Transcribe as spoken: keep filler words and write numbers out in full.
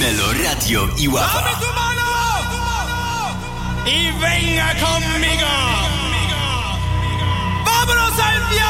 Meloradio Iwata. ¡Dame tu mano! ¡Y venga conmigo!